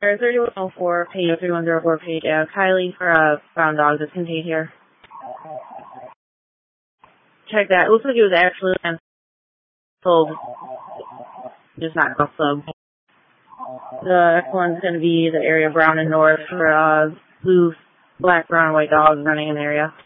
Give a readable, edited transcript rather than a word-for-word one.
3104, page 3104, page Kylie for brown dog that's contained here. Check that. It looks like it was actually sold, just not sub. The next one's going to be the area brown and north for blue, black, brown, white dogs running in the area.